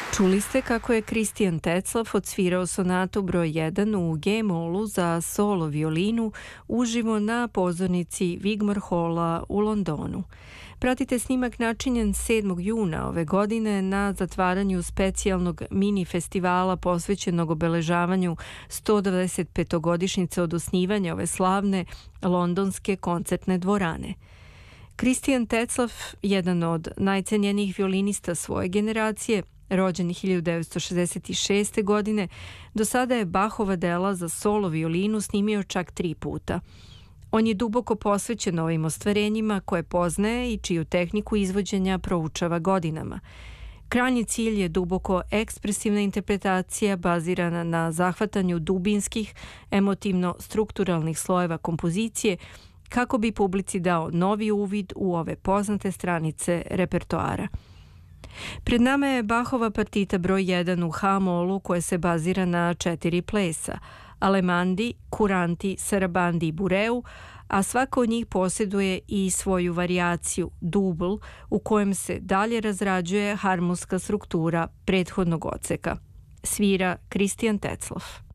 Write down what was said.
Čuli ste kako je Christian Tetzlaff odsvirao sonatu broj 1 u G-molu za solo violinu uživo na pozornici Wigmore Halla u Londonu. Pratite snimak načinjen 7. juna ove godine na zatvaranju specijalnog mini festivala posvećenog obeležavanju 125-godišnjice od osnivanja ove slavne londonske koncertne dvorane. Christian Tetzlaff, jedan od najcenjenijih violinista svoje generacije, rođen 1966. godine, do sada je Bachova dela za solo violinu snimio čak 3 puta. On je duboko posvećen ovim ostvarenjima koje poznaje i čiju tehniku izvođenja proučava godinama. Krajnji cilj je duboko ekspresivna interpretacija bazirana na zahvatanju dubinskih, emotivno-strukturalnih slojeva kompozicije kako bi publici dao novi uvid u ove poznate stranice repertoara. Pred nama je Bachova partita broj 1 u H-molu koja se bazira na 4 plesa: Alemandi, Kuranti, Sarabandi i Bureu, a svaka od njih posjeduje i svoju varijaciju, dubl, u kojem se dalje razrađuje harmonska struktura prethodnog odseka. Svira Christian Tetzlaff.